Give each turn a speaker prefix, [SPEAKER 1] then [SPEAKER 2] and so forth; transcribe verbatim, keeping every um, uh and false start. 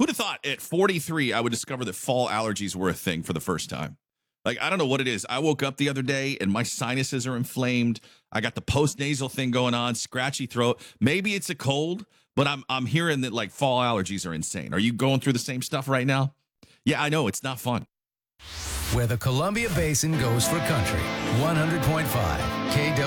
[SPEAKER 1] would have thought at forty-three I would discover that fall allergies were a thing for the first time? Like, I don't know what it is. I woke up the other day and my sinuses are inflamed. I got the post-nasal thing going on, scratchy throat. Maybe it's a cold, but I'm I'm hearing that like fall allergies are insane. Are you going through the same stuff right now? Yeah, I know. It's not fun.
[SPEAKER 2] Where the Columbia Basin goes for country. one hundred point five K W.